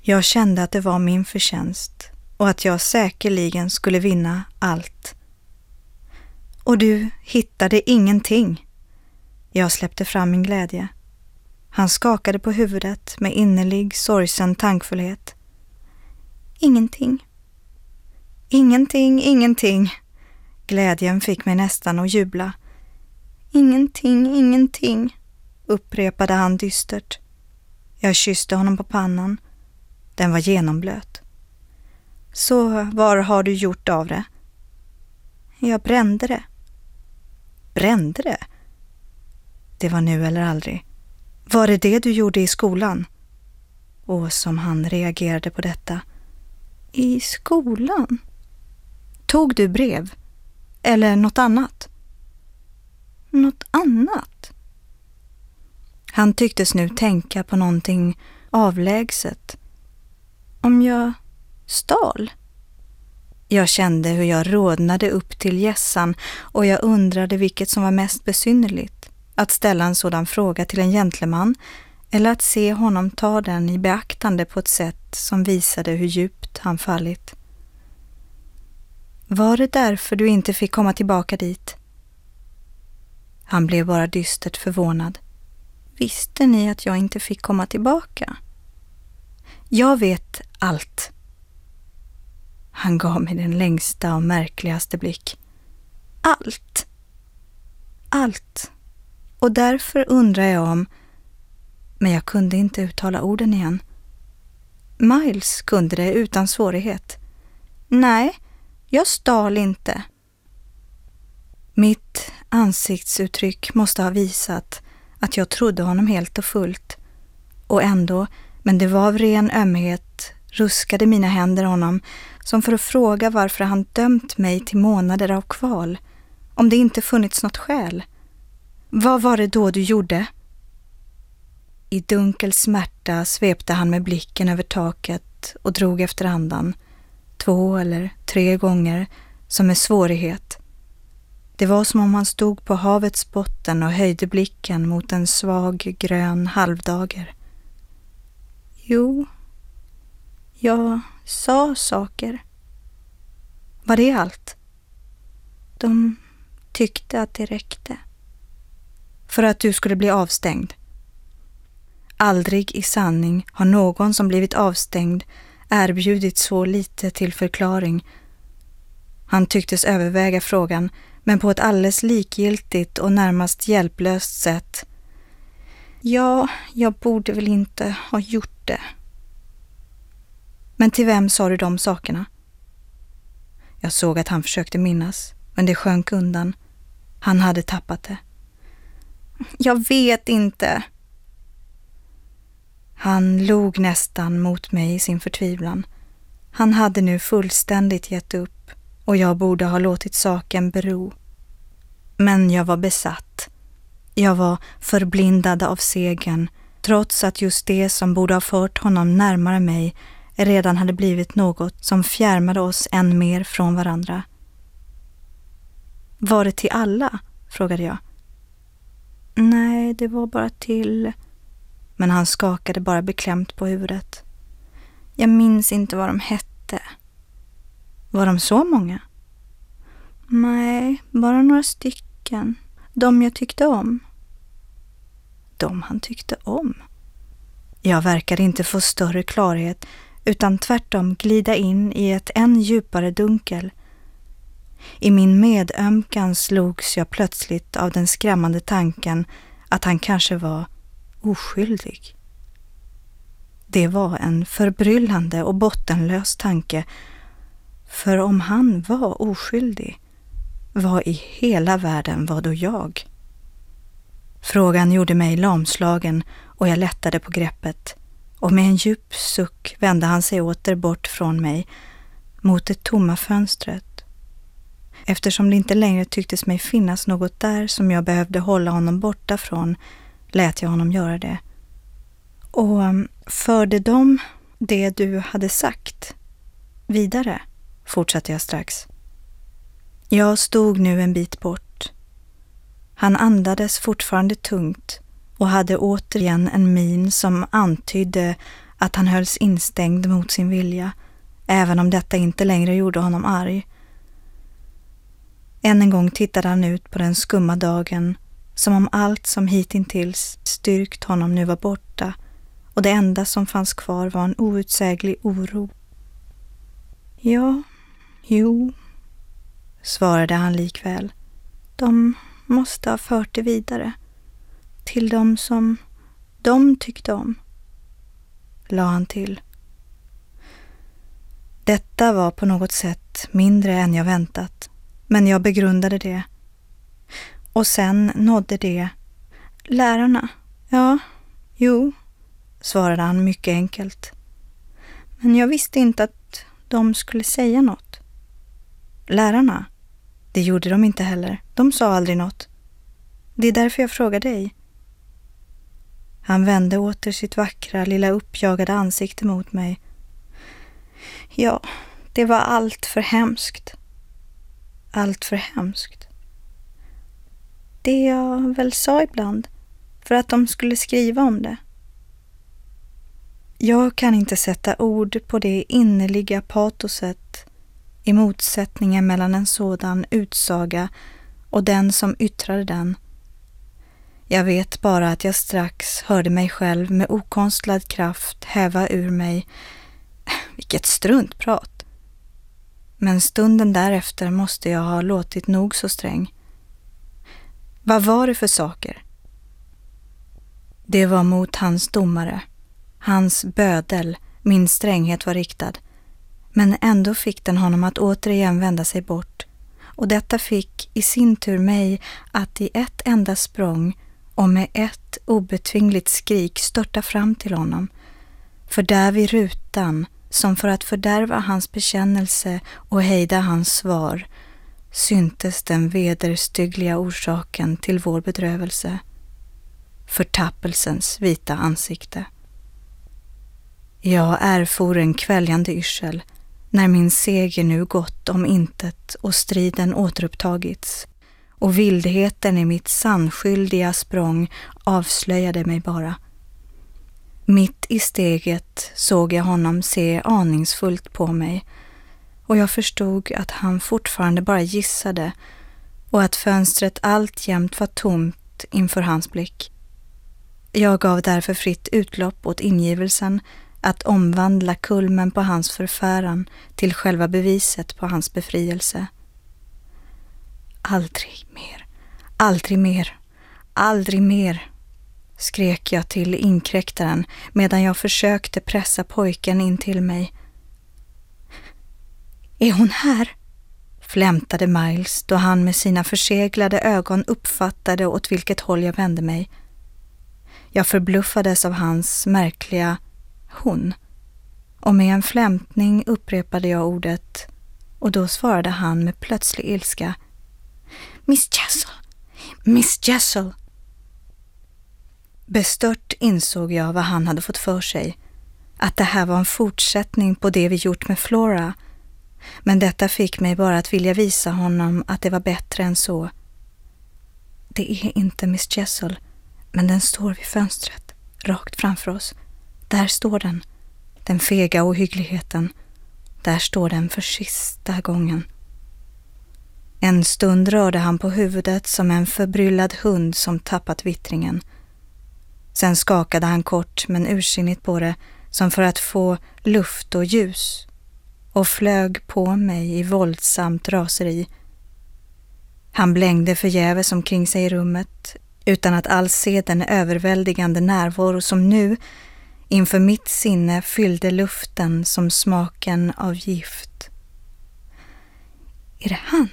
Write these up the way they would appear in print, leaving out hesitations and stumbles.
Jag kände att det var min förtjänst och att jag säkerligen skulle vinna allt. Och du hittade ingenting. Jag släppte fram min glädje. Han skakade på huvudet med innerlig, sorgsen tankfullhet. Ingenting. Ingenting. Glädjen fick mig nästan att jubla. Ingenting, upprepade han dystert. Jag kysste honom på pannan. Den var genomblöt. Så var har du gjort av det? Jag brände det. Brände det? Det var nu eller aldrig. Var det du gjorde i skolan? Och som han reagerade på detta. I skolan? Tog du brev? Eller något annat? Något annat? Han tycktes nu tänka på någonting avlägset. Om jag stal? Jag kände hur jag rodnade upp till gässan och jag undrade vilket som var mest besynnerligt. Att ställa en sådan fråga till en gentleman eller att se honom ta den i beaktande på ett sätt som visade hur djupt han fallit. Var det därför du inte fick komma tillbaka dit? Han blev bara dystert förvånad. Visste ni att jag inte fick komma tillbaka? Jag vet allt. Han gav mig den längsta och märkligaste blick. Allt. Allt. Och därför undrar jag om... Men jag kunde inte uttala orden igen. Miles kunde det utan svårighet. Nej, jag stal inte. Mitt ansiktsuttryck måste ha visat att jag trodde honom helt och fullt. Och ändå, men det var av ren ömhet, ruskade mina händer honom som för att fråga varför han dömt mig till månader av kval. Om det inte funnits något skäl. Vad var det då du gjorde? I dunkel smärta svepte han med blicken över taket och drog efter andan. 2 eller 3 gånger, som med svårighet. Det var som om han stod på havets botten och höjde blicken mot en svag grön halvdager. Jo, jag sa saker. Var det allt? De tyckte att det räckte. För att du skulle bli avstängd. Aldrig i sanning har någon som blivit avstängd erbjudit så lite till förklaring. Han tycktes överväga frågan, men på ett alldeles likgiltigt och närmast hjälplöst sätt. Ja, jag borde väl inte ha gjort det. Men till vem sa du de sakerna? Jag såg att han försökte minnas, men det sjönk undan. Han hade tappat det. Jag vet inte. Han log nästan mot mig i sin förtvivlan. Han hade nu fullständigt gett upp och jag borde ha låtit saken bero. Men jag var besatt. Jag var förblindad av segern, trots att just det som borde ha fört honom närmare mig redan hade blivit något som fjärmade oss än mer från varandra. Var det till alla? Frågade jag. Nej, det var bara till... Men han skakade bara beklämt på huvudet. Jag minns inte vad de hette. Var de så många? Nej, bara några stycken. De jag tyckte om. De han tyckte om? Jag verkade inte få större klarhet utan tvärtom glida in i ett än djupare dunkel. I min medömkan slogs jag plötsligt av den skrämmande tanken att han kanske var oskyldig. Det var en förbryllande och bottenlös tanke, för om han var oskyldig, vad i hela världen var då jag? Frågan gjorde mig lamslagen och jag lättade på greppet, och med en djup suck vände han sig åter bort från mig mot det tomma fönstret. Eftersom det inte längre tycktes mig finnas något där som jag behövde hålla honom borta från, lät jag honom göra det. Och förde de det du hade sagt vidare, fortsatte jag strax. Jag stod nu en bit bort. Han andades fortfarande tungt och hade återigen en min som antydde att han hölls instängd mot sin vilja, även om detta inte längre gjorde honom arg. Än en gång tittade han ut på den skumma dagen, som om allt som hitintills styrkt honom nu var borta, och det enda som fanns kvar var en outsäglig oro. Ja, jo, svarade han likväl. De måste ha fört det vidare. Till dem som de tyckte om, la han till. Detta var på något sätt mindre än jag väntat, men jag begrundade det. Och sen nådde det. Lärarna, ja, jo, svarade han mycket enkelt. Men jag visste inte att de skulle säga något. Lärarna, det gjorde de inte heller. De sa aldrig något. Det är därför jag frågar dig. Han vände åter sitt vackra, lilla uppjagade ansikte mot mig. Ja, det var allt för hemskt. Allt för hemskt. Det jag väl sa ibland, för att de skulle skriva om det. Jag kan inte sätta ord på det innerliga patoset i motsättningen mellan en sådan utsaga och den som yttrade den. Jag vet bara att jag strax hörde mig själv med okonstlad kraft häva ur mig. Vilket struntprat. Men stunden därefter måste jag ha låtit nog så sträng. Vad var det för saker? Det var mot hans domare. Hans bödel, min stränghet var riktad. Men ändå fick den honom att återigen vända sig bort. Och detta fick i sin tur mig att i ett enda språng och med ett obetvingligt skrik störta fram till honom. För där vid rutan, som för att fördärva hans bekännelse och hejda hans svar, syntes den vederstyggliga orsaken till vår bedrövelse. Förtappelsens vita ansikte. Jag erfor en kväljande yrsel när min seger nu gått om intet och striden återupptagits, och vildheten i mitt sannskyldiga språng avslöjade mig bara. Mitt i steget såg jag honom se aningsfullt på mig, och jag förstod att han fortfarande bara gissade och att fönstret alltjämt var tomt inför hans blick. Jag gav därför fritt utlopp åt ingivelsen att omvandla kulmen på hans förfäran till själva beviset på hans befrielse. Aldrig mer, aldrig mer, aldrig mer, skrek jag till inkräktaren medan jag försökte pressa pojken in till mig. Är hon här? Flämtade Miles då han med sina förseglade ögon uppfattade åt vilket håll jag vände mig. Jag förbluffades av hans märkliga hon, och med en flämtning upprepade jag ordet, och då svarade han med plötslig ilska. Miss Jessel! Miss Jessel! Bestört insåg jag vad han hade fått för sig, att det här var en fortsättning på det vi gjort med Flora, men detta fick mig bara att vilja visa honom att det var bättre än så. Det är inte Miss Jessel, men den står vid fönstret, rakt framför oss. Där står den fega ohyggligheten. Där står den för sista gången. En stund rörde han på huvudet som en förbryllad hund som tappat vittringen. Sen skakade han kort men ursinnigt på det, som för att få luft och ljus, och flög på mig i våldsamt raseri. Han blängde förgäves omkring sig i rummet, utan att alls se den överväldigande närvaro som nu inför mitt sinne fyllde luften som smaken av gift. Är det han?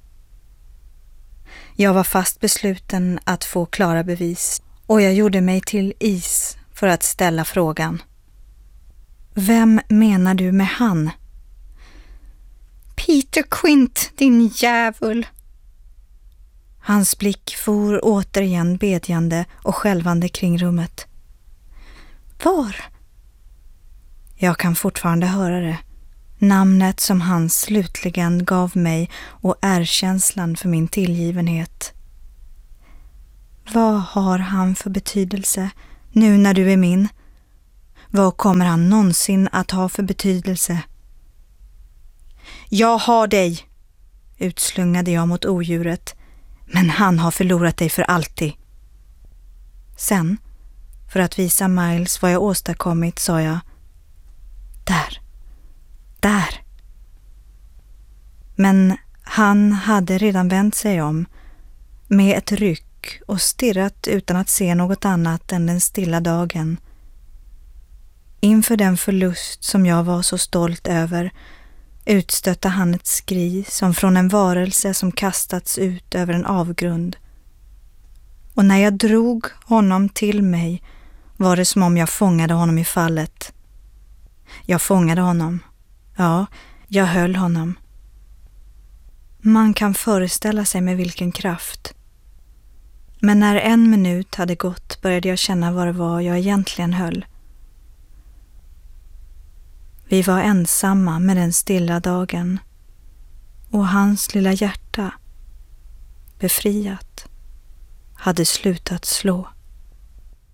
Jag var fast besluten att få klara bevis, och jag gjorde mig till is för att ställa frågan. Vem menar du med han? Peter Quint, din djävul! Hans blick for återigen bedjande och skälvande kring rummet. Var? Jag kan fortfarande höra det. Namnet som han slutligen gav mig och erkänslan för min tillgivenhet. Vad har han för betydelse nu när du är min? Vad kommer han någonsin att ha för betydelse? Jag har dig, utslungade jag mot odjuret, men han har förlorat dig för alltid. Sen, för att visa Miles vad jag åstadkommit, sa jag: Där. Men han hade redan vänt sig om med ett ryck och stirrat utan att se något annat än den stilla dagen. Inför den förlust som jag var så stolt över utstötte han ett skri som från en varelse som kastats ut över en avgrund. Och när jag drog honom till mig var det som om jag fångade honom i fallet. Jag fångade honom. Ja, jag höll honom. Man kan föreställa sig med vilken kraft. Men när 1 minut hade gått började jag känna vad det var jag egentligen höll. Vi var ensamma med den stilla dagen och hans lilla hjärta, befriat, hade slutat slå.